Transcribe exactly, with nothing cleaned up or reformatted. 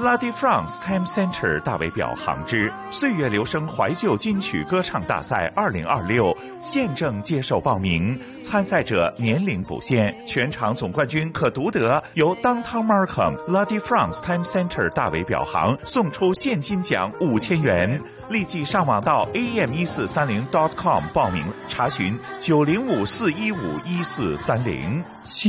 La de France Time Center 大为表行之岁月留声怀旧金曲歌唱大赛二零二六现正接受报名，参赛者年龄不限，全场总冠军可独得由 Downtown Markham La de France Time Center 大为表行送出现金奖五千元。立即上网到 A M 一四三零 .com 报名查询九零五四一五一四三零。